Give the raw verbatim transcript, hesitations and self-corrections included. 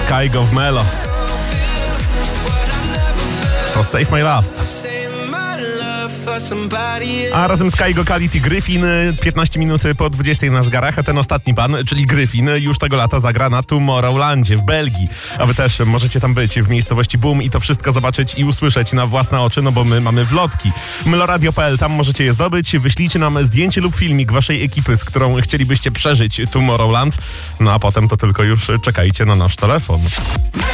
Kygo w Melo. To Save My Love. A razem z Kygo Khalid i Gryfin piętnaście minut po dwudziestej na zegarach, a ten ostatni pan, czyli Gryfin, już tego lata zagra na Tomorrowlandzie w Belgii. A wy też możecie tam być w miejscowości Boom i to wszystko zobaczyć i usłyszeć na własne oczy, no bo my mamy wlotki. meloradio kropka p l, tam możecie je zdobyć. Wyślijcie nam zdjęcie lub filmik waszej ekipy, z którą chcielibyście przeżyć Tomorrowland. No a potem to tylko już czekajcie na nasz telefon.